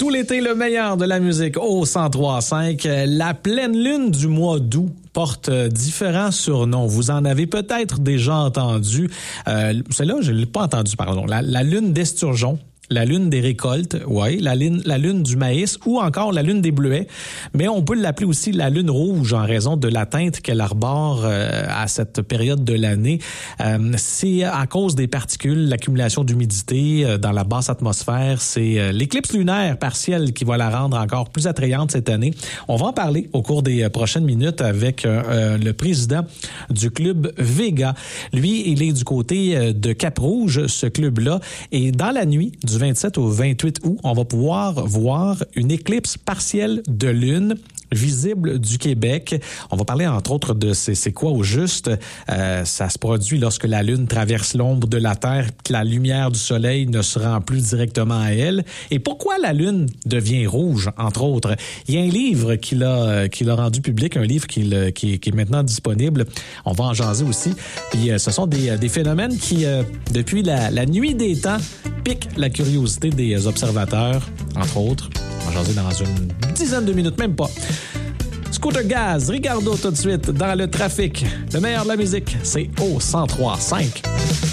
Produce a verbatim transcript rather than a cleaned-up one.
Tout l'été, le meilleur de la musique au cent trois cinq. La pleine lune du mois d'août porte différents surnoms. Vous en avez peut-être déjà entendu. Euh, celle-là, je ne l'ai pas entendu, pardon. La, la lune d'Esturgeon. La lune des récoltes, oui, la lune, la lune du maïs ou encore la lune des bleuets. Mais on peut l'appeler aussi la lune rouge en raison de la teinte qu'elle arbore euh, à cette période de l'année. Euh, c'est à cause des particules, l'accumulation d'humidité euh, dans la basse atmosphère. C'est euh, l'éclipse lunaire partielle qui va la rendre encore plus attrayante cette année. On va en parler au cours des prochaines minutes avec euh, le président du club Vega. Lui, il est du côté de Cap-Rouge, ce club-là. Et dans la nuit du vingt-sept au vingt-huit août, on va pouvoir voir une éclipse partielle de lune visible du Québec. On va parler entre autres de c'est, c'est quoi au juste. Euh, ça se produit lorsque la lune traverse l'ombre de la Terre, que la lumière du soleil ne se rend plus directement à elle. Et pourquoi la lune devient rouge, entre autres? Il y a un livre qu'il a, qu'il a rendu public, un livre qu'il, qui, qui est maintenant disponible. On va en jaser aussi. Puis euh, ce sont des, des phénomènes qui, euh, depuis la, la nuit des temps, piquent la curiosité des observateurs, entre autres. On va jaser dans une dizaine de minutes, même pas. Scooter Gaz, Ricardo tout de suite dans le trafic. Le meilleur de la musique, c'est au cent trois cinq.